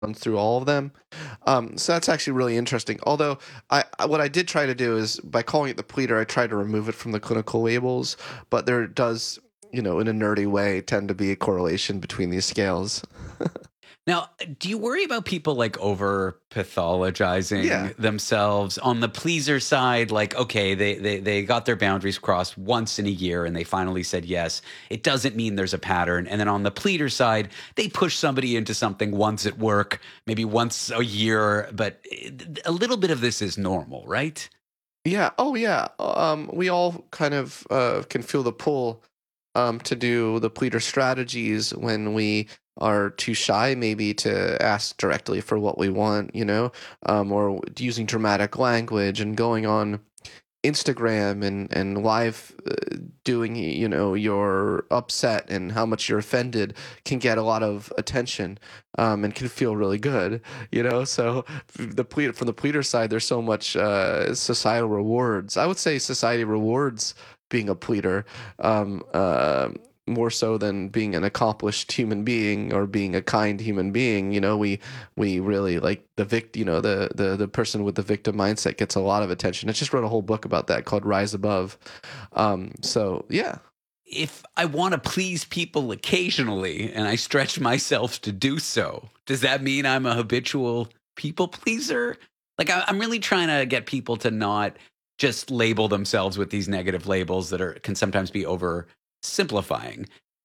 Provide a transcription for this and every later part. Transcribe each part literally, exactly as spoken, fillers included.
runs through all of them. Um, so that's actually really interesting. Although I, I what I did try to do is by calling it the pleader, I tried to remove it from the clinical labels, but there does, you know, in a nerdy way, tend to be a correlation between these scales. Now, do you worry about people like over pathologizing Yeah. themselves on the pleaser side? Like, okay, they, they they got their boundaries crossed once in a year and they finally said yes. It doesn't mean there's a pattern. And then on the pleader side, they push somebody into something once at work, maybe once a year, but a little bit of this is normal, right? Yeah. Oh, yeah. Um, we all kind of uh, can feel the pull um, to do the pleader strategies when we are too shy maybe to ask directly for what we want, you know, um, or using dramatic language and going on Instagram and, and live uh, doing, you know, you're upset and how much you're offended can get a lot of attention um, and can feel really good, you know. So the pleader, from the pleader side, there's so much uh, societal rewards. I would say society rewards being a pleader um, uh, more so than being an accomplished human being or being a kind human being. You know, we we really like the vict. You know, the the the person with the victim mindset gets a lot of attention. I just wrote a whole book about that called Rise Above. Um, so yeah. If I want to please people occasionally and I stretch myself to do so, does that mean I'm a habitual people pleaser? Like I, I'm really trying to get people to not just label themselves with these negative labels that are can sometimes be over simplifying.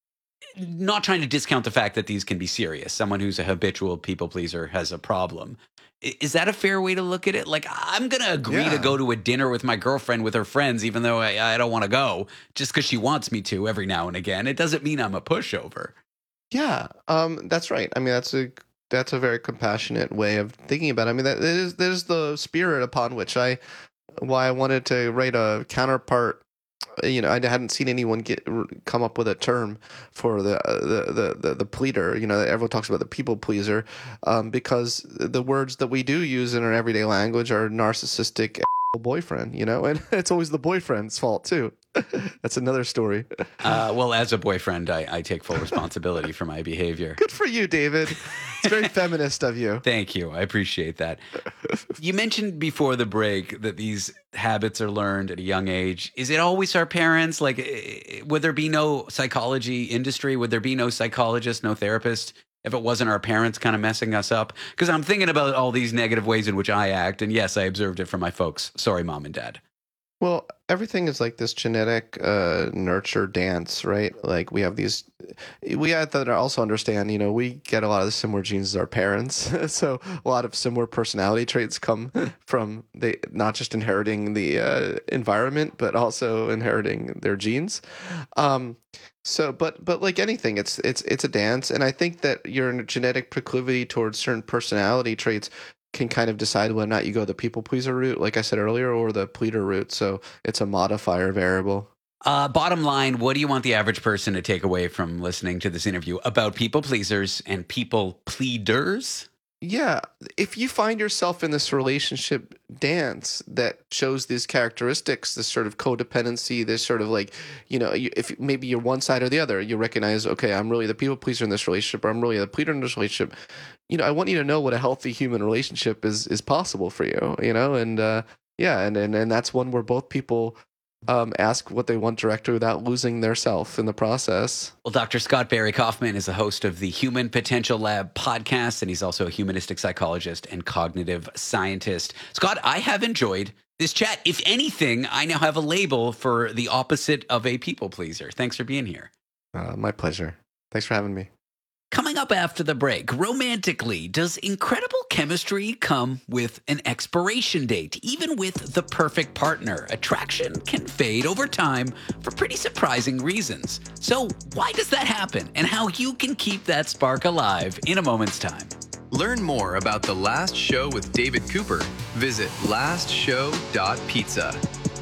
Not trying to discount the fact that these can be serious. Someone who's a habitual people pleaser has a problem. Is that a fair way to look at it? Like, I'm going to agree Yeah. to go to a dinner with my girlfriend with her friends, even though I, I don't want to go, just because she wants me to every now and again. It doesn't mean I'm a pushover. Yeah, um, that's right. I mean, that's a that's a very compassionate way of thinking about it. I mean, that is that is the spirit upon which I why I wanted to write a counterpart. You know, I hadn't seen anyone get come up with a term for the the the the, the pleader. You know, everyone talks about the people pleaser, um, because the words that we do use in our everyday language are narcissistic boyfriend. You know, and it's always the boyfriend's fault too. That's another story. Uh, well, as a boyfriend, I, I take full responsibility for my behavior. Good for you, David. It's very feminist of you. Thank you. I appreciate that. You mentioned before the break that these habits are learned at a young age. Is it always our parents? Like, eh, would there be no psychology industry? Would there be no psychologist, no therapist if it wasn't our parents kind of messing us up? Because I'm thinking about all these negative ways in which I act. And yes, I observed it from my folks. Sorry, mom and dad. Well, everything is like this genetic uh, nurture dance, right? Like we have these, we have to also understand, you know, we get a lot of the similar genes as our parents. So a lot of similar personality traits come from they not just inheriting the uh, environment, but also inheriting their genes. Um, so, but but like anything, it's it's it's a dance, and I think that your genetic proclivity towards certain personality traits can kind of decide whether or not you go the people pleaser route, like I said earlier, or the pleader route. So it's a modifier variable. Uh, bottom line, what do you want the average person to take away from listening to this interview about people pleasers and people pleaders? Yeah, if you find yourself in this relationship dance that shows these characteristics, this sort of codependency, this sort of like, you know, you, if maybe you're one side or the other, you recognize, okay, I'm really the people pleaser in this relationship, or I'm really the pleader in this relationship. You know, I want you to know what a healthy human relationship is is possible for you. You know, and uh, yeah, and, and and that's one where both people um, ask what they want directly without losing their self in the process. Well, Doctor Scott Barry Kaufman is the host of the Human Potential Lab podcast, and he's also a humanistic psychologist and cognitive scientist. Scott, I have enjoyed this chat. If anything, I now have a label for the opposite of a people pleaser. Thanks for being here. Uh, my pleasure. Thanks for having me. Coming up after the break, romantically, does incredible chemistry come with an expiration date? Even with the perfect partner, attraction can fade over time for pretty surprising reasons. So why does that happen, and how you can keep that spark alive in a moment's time? Learn more about The Last Show with David Cooper. Visit last show dot pizza.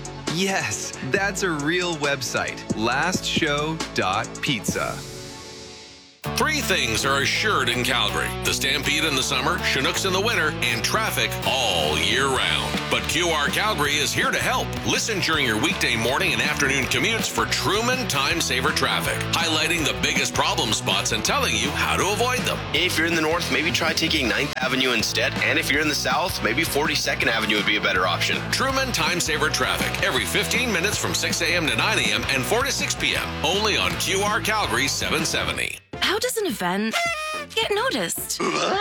Yes, that's a real website, last show dot pizza. Three things are assured in Calgary: the Stampede in the summer, Chinooks in the winter, and traffic all year round. But Q R Calgary is here to help. Listen during your weekday morning and afternoon commutes for Truman Time Saver Traffic, highlighting the biggest problem spots and telling you how to avoid them. If you're in the north, maybe try taking ninth Avenue instead. And if you're in the south, maybe forty-second Avenue would be a better option. Truman Time Saver Traffic, every fifteen minutes from six a.m. to nine a.m. and four to six p.m. Only on Q R Calgary seven seventy. How does an event get noticed?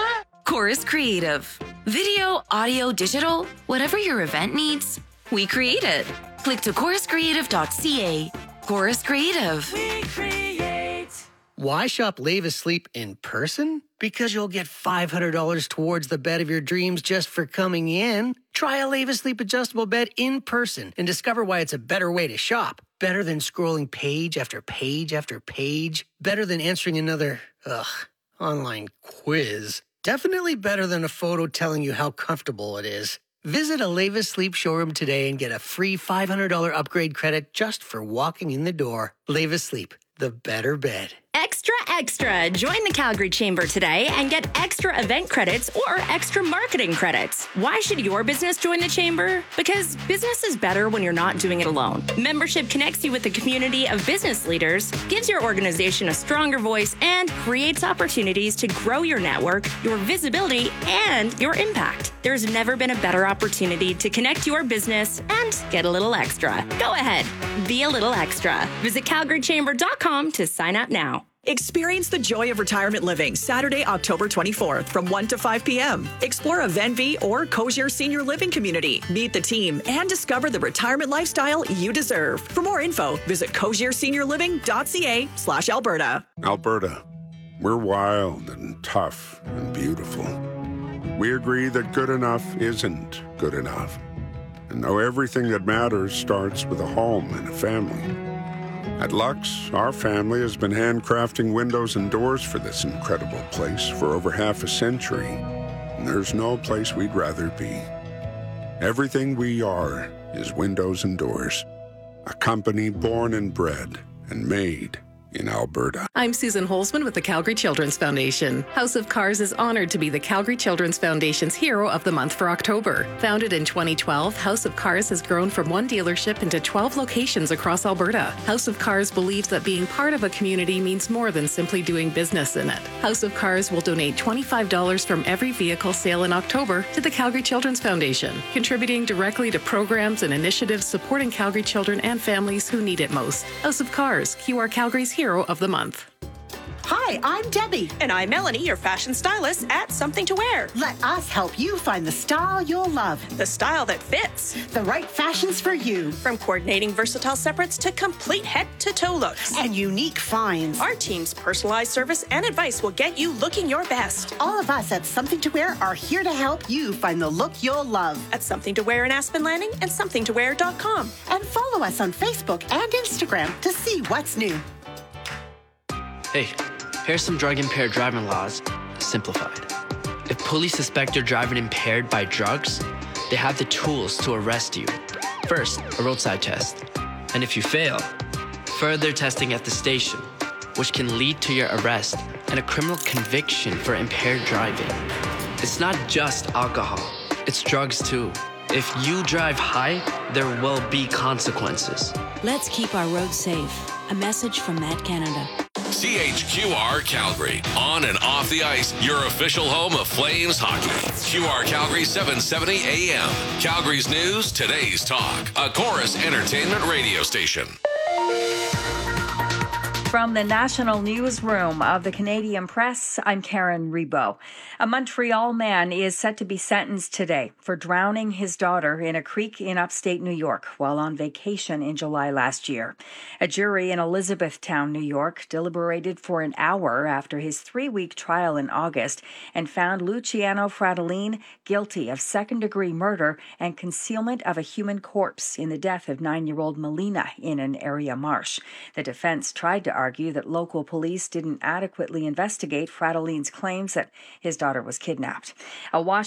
Chorus Creative. Video, audio, digital, whatever your event needs, we create it. Click to chorus creative dot c a. Chorus Creative. We create. Why shop Lave Asleep in person? Because you'll get five hundred dollars towards the bed of your dreams just for coming in. Try a Lave Asleep adjustable bed in person and discover why it's a better way to shop. Better than scrolling page after page after page. Better than answering another, ugh, online quiz. Definitely better than a photo telling you how comfortable it is. Visit a Lave Asleep showroom today and get a free five hundred dollars upgrade credit just for walking in the door. Lave Asleep, the better bed. Extra, extra. Join the Calgary Chamber today and get extra event credits or extra marketing credits. Why should your business join the Chamber? Because business is better when you're not doing it alone. Membership connects you with a community of business leaders, gives your organization a stronger voice, and creates opportunities to grow your network, your visibility, and your impact. There's never been a better opportunity to connect your business and get a little extra. Go ahead, be a little extra. Visit calgary chamber dot com to sign up now. Experience the joy of retirement living Saturday, October twenty-fourth from one to five p.m. Explore a Venvi or Cozier Senior Living community. Meet the team and discover the retirement lifestyle you deserve. For more info, visit cozier senior living dot c a slash Alberta. Alberta, we're wild and tough and beautiful. We agree that good enough isn't good enough. And know everything that matters starts with a home and a family. At Lux, our family has been handcrafting windows and doors for this incredible place for over half a century, and there's no place we'd rather be. Everything we are is windows and doors, a company born and bred and made in Alberta. I'm Susan Holzman with the Calgary Children's Foundation. House of Cars is honored to be the Calgary Children's Foundation's Hero of the Month for October. Founded in twenty twelve, House of Cars has grown from one dealership into twelve locations across Alberta. House of Cars believes that being part of a community means more than simply doing business in it. House of Cars will donate twenty-five dollars from every vehicle sale in October to the Calgary Children's Foundation, contributing directly to programs and initiatives supporting Calgary children and families who need it most. House of Cars, Q R Calgary's Hero of the Month. Hi, I'm Debbie. And I'm Melanie, your fashion stylist at Something to Wear. Let us help you find the style you'll love. The style that fits. The right fashions for you. From coordinating versatile separates to complete head-to-toe looks. And unique finds. Our team's personalized service and advice will get you looking your best. All of us at Something to Wear are here to help you find the look you'll love. At Something to Wear in Aspen Landing and something to wear dot com. And follow us on Facebook and Instagram to see what's new. Hey, here's some drug-impaired driving laws, simplified. If police suspect you're driving impaired by drugs, they have the tools to arrest you. First, a roadside test. And if you fail, further testing at the station, which can lead to your arrest and a criminal conviction for impaired driving. It's not just alcohol, it's drugs too. If you drive high, there will be consequences. Let's keep our roads safe. A message from Matt Canada. C H Q R Calgary, on and off the ice, your official home of Flames hockey. Q R Calgary seven seventy A M. Calgary's news, today's talk. A Chorus Entertainment radio station. From the National Newsroom of the Canadian Press, I'm Karen Rebo. A Montreal man is set to be sentenced today for drowning his daughter in a creek in upstate New York while on vacation in July last year. A jury in Elizabethtown, New York, deliberated for an hour after his three-week trial in August and found Luciano Fratellin guilty of second-degree murder and concealment of a human corpse in the death of nine-year-old Melina in an area marsh. The defense tried to argue that local police didn't adequately investigate Fratellin's claims that his daughter was kidnapped. A Washington